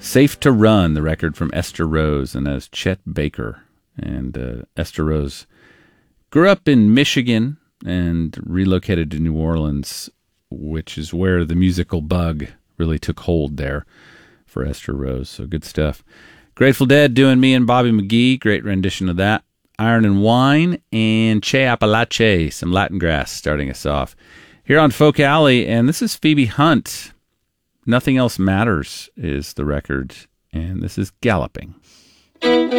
Safe to Run, the record from Esther Rose, and as Chet Baker. And Esther Rose grew up in Michigan and relocated to New Orleans, which is where the musical bug really took hold there for Esther Rose. So good stuff. Grateful Dead doing Me and Bobby McGee. Great rendition of that. Iron and Wine and Che Apalache, some Latin grass starting us off. Here on Folk Alley, and this is Phoebe Hunt. Nothing Else Matters is the record, and this is Galloping.